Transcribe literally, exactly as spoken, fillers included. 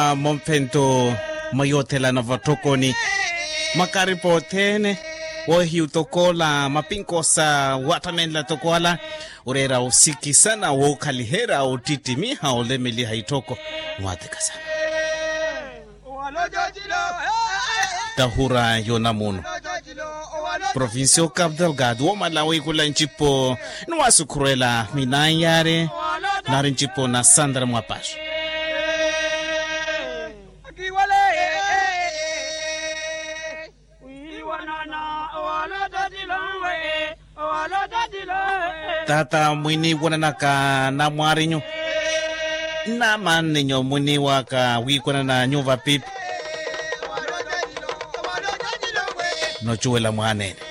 Mompento mayotela na vatokoni makaripotene wo hiutokola mapinkosa watamenla tokola urera usiki sana wo kalihera utitimi haolemeli haitoko mwateka sana tahura yonamuno Provincio Cabo Delgado wo Malawi kula nchipo nwasukurela minayare na nchipo na Sandra Mwapasho tata mwini wananaka na mwarinyo na maninyo mwini waka wikwana na nyuva pipi no chuela mwanene